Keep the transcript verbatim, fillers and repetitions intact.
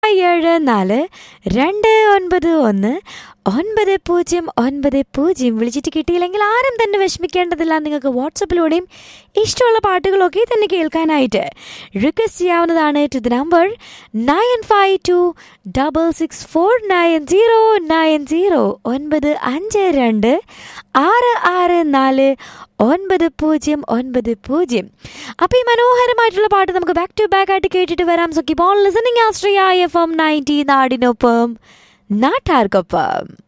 ഏഴ് നാല് രണ്ട് ഒൻപത് ഒന്ന് ഒൻപത് പൂജ്യം ഒൻപത് പൂജ്യം. വിളിച്ചിട്ട് കിട്ടിയില്ലെങ്കിൽ ആരും തന്നെ വിഷമിക്കേണ്ടതില്ല. നിങ്ങൾക്ക് വാട്സപ്പിലൂടെയും ഇഷ്ടമുള്ള പാട്ടുകളൊക്കെ തന്നെ കേൾക്കാനായിട്ട് റിക്വസ്റ്റ് ചെയ്യാവുന്നതാണ്. To the number nine five to double six four nine zero nine zero ഒൻപത് അഞ്ച് രണ്ട് ആറ് ആറ് നാല് ഒൻപത് പൂജ്യം ഒൻപത് പൂജ്യം. അപ്പോൾ ഈ മനോഹരമായിട്ടുള്ള പാട്ട് നമുക്ക് ബാക്ക് ടു ബാക്ക് ആയിട്ട് കേട്ടിട്ട് വരാം. So keep on listening Austria F M ninety നാടിനൊപ്പം നാട്ടാർക്കൊപ്പം.